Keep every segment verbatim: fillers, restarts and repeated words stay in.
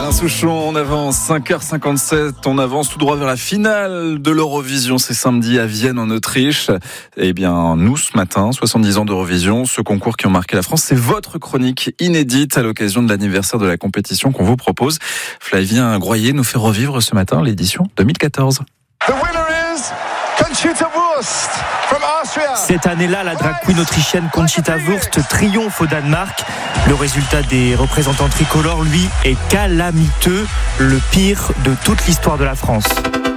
Alain Souchon, on avance cinq heures cinquante-sept, on avance tout droit vers la finale de l'Eurovision, c'est samedi à Vienne en Autriche. Eh bien, nous ce matin, soixante-dix ans d'Eurovision, ce concours qui ont marqué la France, c'est votre chronique inédite à l'occasion de l'anniversaire de la compétition qu'on vous propose. Flavien Groyer nous fait revivre ce matin l'édition deux mille quatorze. The winner is Conchita Wurst from Austria. Cette année-là, la drag queen autrichienne Conchita Wurst triomphe au Danemark. Le résultat des représentants tricolores, lui, est calamiteux, le pire de toute l'histoire de la France.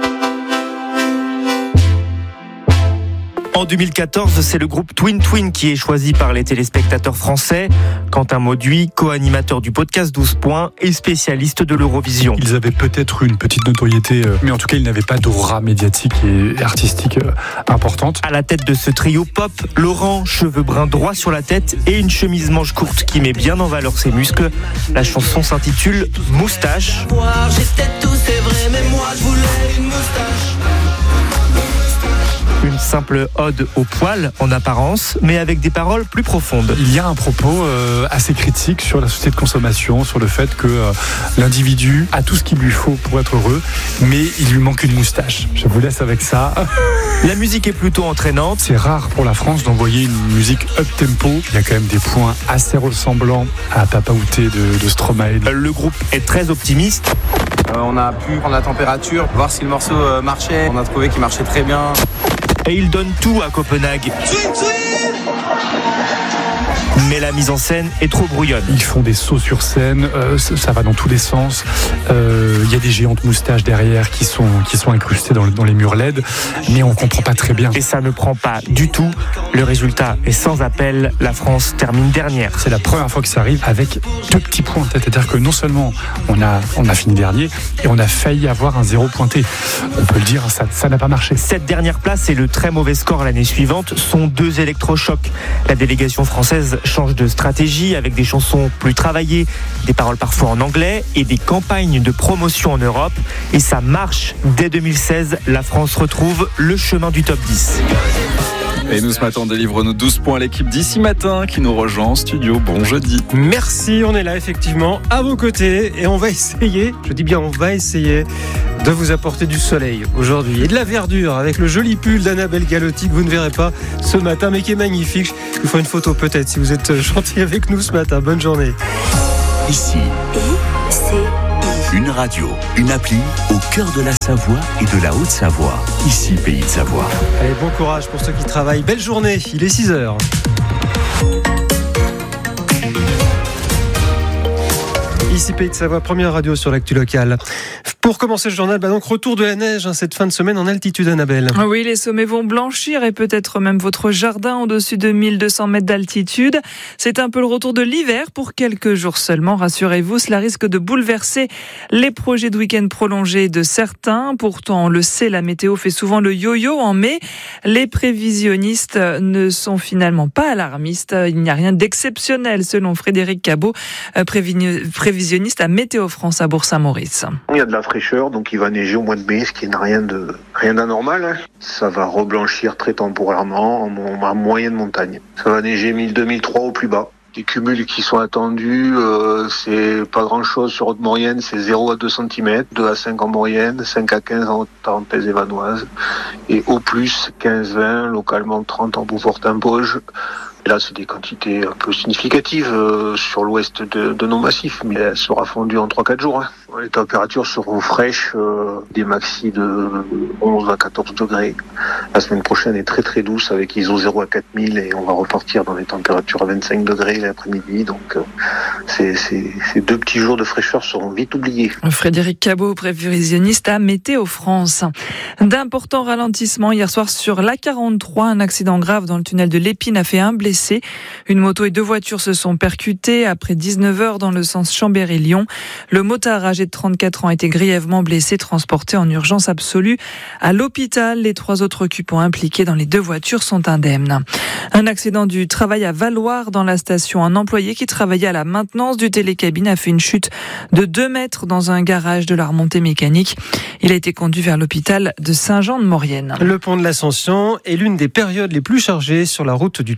En deux mille quatorze, c'est le groupe Twin Twin qui est choisi par les téléspectateurs français. Quentin Mauduit, co-animateur du podcast douze points et spécialiste de l'Eurovision. Ils avaient peut-être une petite notoriété, mais en tout cas, ils n'avaient pas d'aura médiatique et artistique importante. À la tête de ce trio pop, Laurent, cheveux bruns droits sur la tête et une chemise manche courte qui met bien en valeur ses muscles. La chanson s'intitule Moustache. J'étais tout, c'est vrai, mais moi je voulais une moustache. Une simple ode au poil en apparence, mais avec des paroles plus profondes. Il y a un propos euh, assez critique sur la société de consommation, sur le fait que euh, l'individu a tout ce qu'il lui faut pour être heureux, mais il lui manque une moustache. Je vous laisse avec ça. La musique est plutôt entraînante. C'est rare pour la France d'envoyer une musique up-tempo. Il y a quand même des points assez ressemblants à Papa Outé de, de Stromae. Le groupe est très optimiste. Euh, on a pu prendre la température, voir si le morceau euh, marchait. On a trouvé qu'il marchait très bien. Et il donne tout à Copenhague. Mais la mise en scène est trop brouillonne. Ils font des sauts sur scène, euh, ça va dans tous les sens. Il euh, y a des géantes moustaches derrière qui sont, qui sont incrustées dans, dans les murs L E D, mais on ne comprend pas très bien. Et ça ne prend pas du tout. Le résultat est sans appel. La France termine dernière. C'est la première fois que ça arrive avec deux petits points. C'est-à-dire que non seulement on a, on a fini dernier, et on a failli avoir un zéro pointé. On peut le dire, ça, ça n'a pas marché. Cette dernière place et le très mauvais score l'année suivante sont deux électrochocs. La délégation française change de stratégie avec des chansons plus travaillées, des paroles parfois en anglais et des campagnes de promotion en Europe. Et ça marche. Dès deux mille seize, la France retrouve le chemin du top dix. Et nous ce matin, on délivre nos douze points à l'équipe d'ici matin qui nous rejoint en studio. Bon jeudi. Merci, on est là effectivement à vos côtés et on va essayer, je dis bien on va essayer de vous apporter du soleil aujourd'hui et de la verdure avec le joli pull d'Annabelle Galotti que vous ne verrez pas ce matin mais qui est magnifique. Je vous ferai une photo peut-être si vous êtes gentil avec nous ce matin. Bonne journée. Ici, I, C, I. une radio, une appli au cœur de la Savoie et de la Haute-Savoie. Ici, Pays de Savoie. Allez, bon courage pour ceux qui travaillent. Belle journée, il est six heures. Ici Pays de Savoie, première radio sur l'actu locale. Pour commencer le journal, bah donc retour de la neige hein, cette fin de semaine en altitude, Annabelle. Oui, les sommets vont blanchir et peut-être même votre jardin au-dessus de mille deux cents mètres d'altitude. C'est un peu le retour de l'hiver pour quelques jours seulement. Rassurez-vous, cela risque de bouleverser les projets de week-end prolongés de certains. Pourtant, on le sait, la météo fait souvent le yo-yo en mai. Les prévisionnistes ne sont finalement pas alarmistes. Il n'y a rien d'exceptionnel selon Frédéric Cabot, prévisionniste à Météo France à Bourg-Saint-Maurice. Il y a de la fraîcheur, donc il va neiger au mois de mai, ce qui n'a rien de rien d'anormal. Hein. Ça va reblanchir très temporairement en, en moyenne montagne. Ça va neiger mille deux mille trois au plus bas. Les cumuls qui sont attendus, euh, c'est pas grand-chose sur Haute-Maurienne, c'est zéro à deux centimètres, deux à cinq en moyenne, cinq à quinze en Tarentaise et Vanoise, et au plus quinze à vingt, localement trente en Beaufort-Impoges. Là, c'est des quantités un peu significatives euh, sur l'ouest de, de nos massifs, mais elle sera fondue en trois à quatre jours. Hein. Les températures seront fraîches, euh, des maxis de onze à quatorze degrés. La semaine prochaine est très très douce avec I S O zéro à quatre mille et on va repartir dans les températures à vingt-cinq degrés l'après-midi. Donc, euh, c'est, c'est, ces deux petits jours de fraîcheur seront vite oubliés. Frédéric Cabot, prévisionniste à Météo France. D'importants ralentissements hier soir sur l'A quarante-trois. Un accident grave dans le tunnel de l'Épine a fait un blessé. Une moto et deux voitures se sont percutées après dix-neuf heures dans le sens Chambéry-Lyon. Le motard âgé de trente-quatre ans a été grièvement blessé, transporté en urgence absolue à l'hôpital. Les trois autres occupants impliqués dans les deux voitures sont indemnes. Un accident du travail à Valloire dans la station. Un employé qui travaillait à la maintenance du télécabine a fait une chute de deux mètres dans un garage de la remontée mécanique. Il a été conduit vers l'hôpital de Saint-Jean-de-Maurienne. Le pont de l'Ascension est l'une des périodes les plus chargées sur la route du tunnel du Mont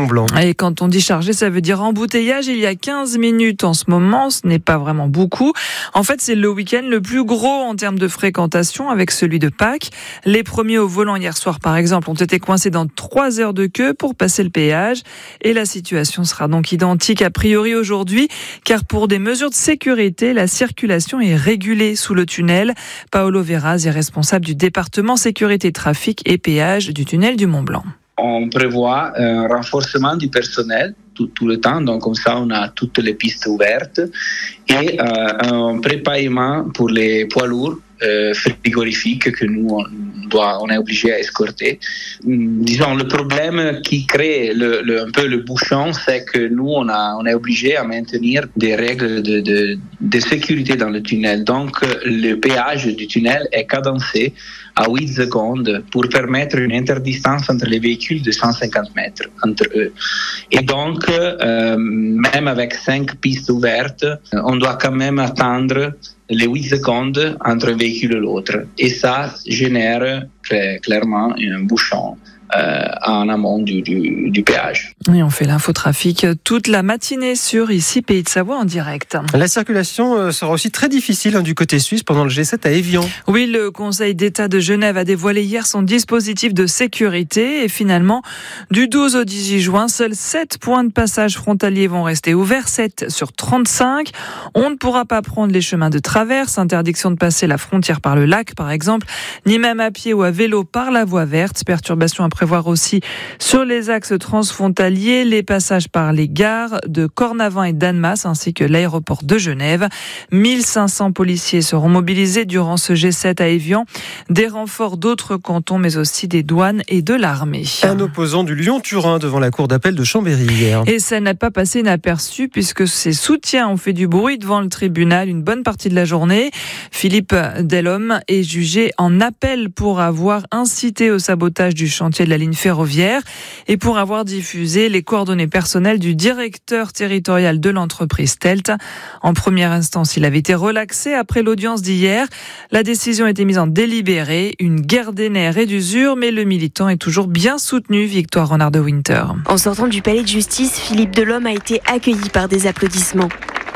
Mont-Blanc. Et quand on dit chargé, ça veut dire embouteillage. Il y a quinze minutes en ce moment, ce n'est pas vraiment beaucoup. En fait, c'est le week-end le plus gros en termes de fréquentation avec celui de Pâques. Les premiers au volant hier soir, par exemple, ont été coincés dans trois heures de queue pour passer le péage. Et la situation sera donc identique a priori aujourd'hui, car pour des mesures de sécurité, la circulation est régulée sous le tunnel. Paolo Verraz est responsable du département sécurité, trafic et péage du tunnel du Mont-Blanc. On prévoit un renforcement du personnel tout, tout le temps, donc comme ça on a toutes les pistes ouvertes et euh, un prépaiement pour les poids lourds euh, frigorifiques que nous on, doit, on est obligé à escorter. Disons, le problème qui crée le, le, un peu le bouchon, c'est que nous on, a, on est obligé à maintenir des règles de, de, de sécurité dans le tunnel. Donc le péage du tunnel est cadencé à huit secondes pour permettre une interdistance entre les véhicules de cent cinquante mètres entre eux. Et donc, euh, même avec cinq pistes ouvertes, on doit quand même attendre les huit secondes entre un véhicule et l'autre. Et ça génère clairement un bouchon Euh, en amont du, du, du péage. Et on fait l'infotrafic toute la matinée sur ici Pays de Savoie en direct. La circulation sera aussi très difficile hein, du côté suisse pendant le G sept à Évian. Oui, le Conseil d'État de Genève a dévoilé hier son dispositif de sécurité et finalement, du douze au dix-huit juin, seuls sept points de passage frontaliers vont rester ouverts, sept sur trente-cinq. On ne pourra pas prendre les chemins de traverse, interdiction de passer la frontière par le lac par exemple, ni même à pied ou à vélo par la voie verte. Perturbation à prévoir aussi sur les axes transfrontaliers, les passages par les gares de Cornavin et d'Annemasse ainsi que l'aéroport de Genève. mille cinq cents policiers seront mobilisés durant ce G sept à Évian, des renforts d'autres cantons mais aussi des douanes et de l'armée. Un opposant du Lyon-Turin devant la cour d'appel de Chambéry hier. Et ça n'a pas passé inaperçu puisque ses soutiens ont fait du bruit devant le tribunal une bonne partie de la journée. Philippe Delhomme est jugé en appel pour avoir incité au sabotage du chantier de la ligne ferroviaire et pour avoir diffusé les coordonnées personnelles du directeur territorial de l'entreprise Telt. En première instance, il avait été relaxé après l'audience d'hier. La décision a été mise en délibéré, une guerre des nerfs et d'usure, mais le militant est toujours bien soutenu. Victoire Renard de Winter. En sortant du palais de justice, Philippe Delhomme a été accueilli par des applaudissements.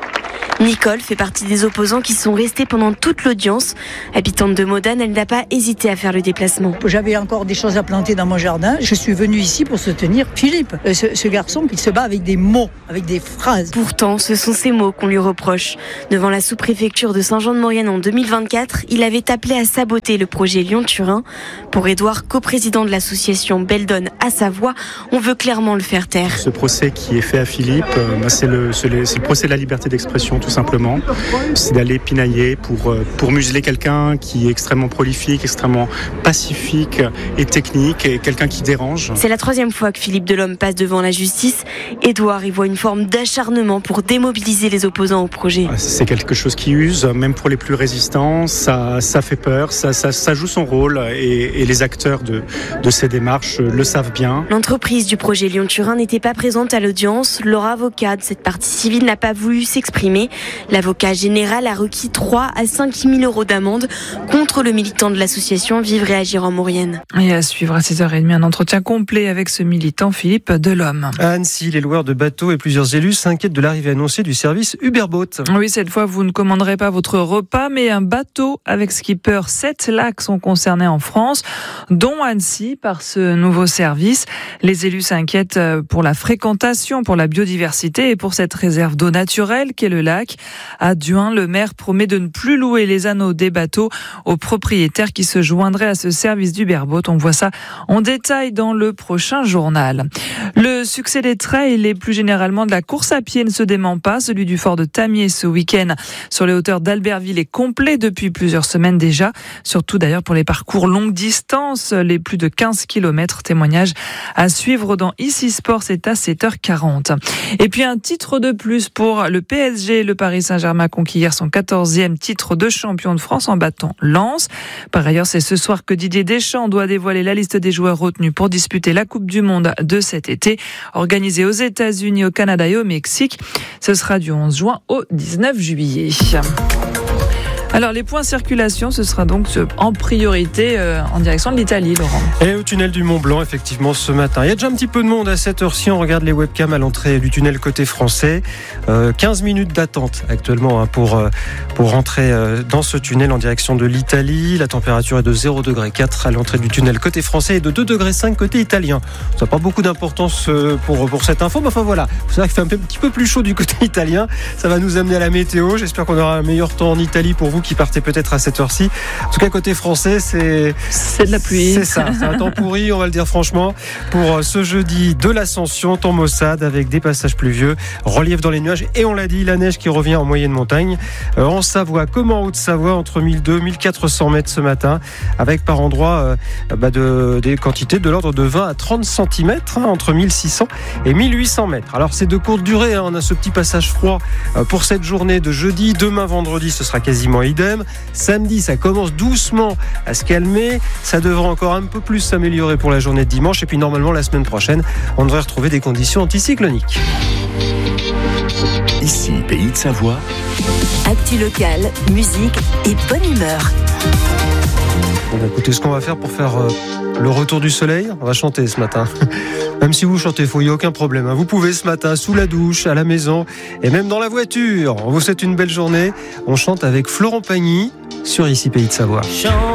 Nicole fait partie des opposants qui sont restés pendant toute l'audience. Habitante de Modane, elle n'a pas hésité à faire le déplacement. J'avais encore des choses à planter dans mon jardin. Je suis venue ici pour soutenir Philippe, ce, ce garçon qui se bat avec des mots, avec des phrases. Pourtant, ce sont ces mots qu'on lui reproche. Devant la sous-préfecture de Saint-Jean-de-Maurienne en deux mille vingt-quatre, il avait appelé à saboter le projet Lyon-Turin. Pour Édouard, coprésident de l'association Beldon à Savoie, on veut clairement le faire taire. Ce procès qui est fait à Philippe, c'est le, c'est le, c'est le procès de la liberté d'expression, tout simplement. C'est d'aller pinailler pour, pour museler quelqu'un qui est extrêmement prolifique, extrêmement pacifique et technique, et quelqu'un qui dérange. C'est la troisième fois que Philippe Delhomme passe devant la justice. Édouard y voit une forme d'acharnement pour démobiliser les opposants au projet. C'est quelque chose qui use, même pour les plus résistants, ça, ça fait peur, ça, ça, ça joue son rôle et, et les acteurs de, de ces démarches le savent bien. L'entreprise du projet Lyon-Turin n'était pas présente à l'audience. Leur avocat de cette partie civile n'a pas voulu s'exprimer. L'avocat général a requis trois à cinq mille euros d'amende contre le militant de l'association Vivre et Agir en Maurienne. Et à suivre à six heures trente, un entretien complet avec ce militant Philippe Delhomme. À Annecy, les loueurs de bateaux et plusieurs élus s'inquiètent de l'arrivée annoncée du service Uberboat. Oui, cette fois, vous ne commanderez pas votre repas, mais un bateau avec skipper. Sept lacs sont concernés en France, dont Annecy, par ce nouveau service. Les élus s'inquiètent pour la fréquentation, pour la biodiversité et pour cette réserve d'eau naturelle qu'est le lac. À Duin, le maire promet de ne plus louer les anneaux des bateaux aux propriétaires qui se joindraient à ce service d'Uberboat. On voit ça en détail dans le prochain journal. Le succès des trails et plus généralement de la course à pied ne se dément pas. Celui du fort de Tamier ce week-end sur les hauteurs d'Albertville est complet depuis plusieurs semaines déjà. Surtout d'ailleurs pour les parcours longue distance, les plus de quinze kilomètres. Témoignage à suivre dans Ici Sport, c'est à sept heures quarante. Et puis un titre de plus pour le P S G. Le Paris Saint-Germain conquis hier son quatorzième titre de champion de France en battant Lens. Par ailleurs, c'est ce soir que Didier Deschamps doit dévoiler la liste des joueurs retenus pour disputer la Coupe du Monde de cet été, organisée aux États-Unis, au Canada et au Mexique. Ce sera du onze juin au dix-neuf juillet. Alors les points circulation, ce sera donc en priorité euh, en direction de l'Italie, Laurent. Et au tunnel du Mont Blanc, effectivement, ce matin. Il y a déjà un petit peu de monde à cette heure-ci. On regarde les webcams à l'entrée du tunnel côté français. Euh, quinze minutes d'attente actuellement hein, pour, euh, pour rentrer euh, dans ce tunnel en direction de l'Italie. La température est de zéro degré quatre à l'entrée du tunnel côté français et de deux degrés cinq côté italien. Ça n'a pas beaucoup d'importance euh, pour, pour cette info, mais enfin voilà. Vous savez qu'il fait un petit peu plus chaud du côté italien. Ça va nous amener à la météo. J'espère qu'on aura un meilleur temps en Italie pour vous qui partez peut-être à cette heure-ci. En tout cas, côté français, c'est... C'est de la pluie. C'est ça, c'est un temps pourri, on va le dire franchement, pour ce jeudi de l'Ascension, temps maussade avec des passages pluvieux, relief dans les nuages et on l'a dit, la neige qui revient en moyenne montagne. Euh, en Savoie, comme en Haute-Savoie, entre mille deux cents et mille quatre cents mètres ce matin, avec par endroits euh, bah de, des quantités de l'ordre de vingt à trente centimètres, hein, entre mille six cents et mille huit cents mètres. Alors c'est de courte durée, hein, on a ce petit passage froid euh, pour cette journée de jeudi. Demain vendredi, ce sera quasiment idem. Samedi, ça commence doucement à se calmer. Ça devrait encore un peu plus s'améliorer pour la journée de dimanche. Et puis normalement, la semaine prochaine, on devrait retrouver des conditions anticycloniques. Ici, Pays de Savoie. Actu locale, musique et bonne humeur. Bon, bah, écoutez, ce qu'on va faire pour faire euh, le retour du soleil, on va chanter ce matin. Même si vous chantez faux, il n'y a aucun problème. Hein. Vous pouvez ce matin, sous la douche, à la maison et même dans la voiture. On vous souhaite une belle journée. On chante avec Florent Pagny sur Ici Pays de Savoie.